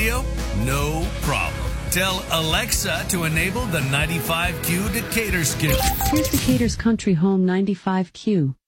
radio? No problem. Tell Alexa to enable the 95Q Decatur skill. Here's Decatur's Country Home 95Q.